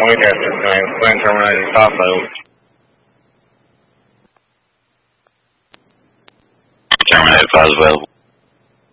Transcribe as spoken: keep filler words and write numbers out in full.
Lancaster, plan terminating top over. Terminated five available.